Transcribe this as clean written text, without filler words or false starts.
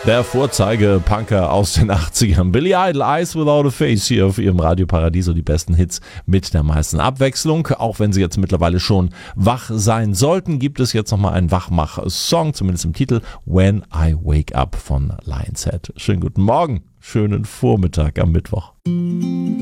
Der Vorzeige-Punker aus den 80ern. Billy Idol, Eyes Without a Face hier auf ihrem Radio Paradiso. Die besten Hits mit der meisten Abwechslung. Auch wenn sie jetzt mittlerweile schon wach sein sollten, gibt es jetzt nochmal einen Wachmach-Song, zumindest im Titel When I Wake Up von Lion's Head. Schönen guten Morgen, schönen Vormittag am Mittwoch.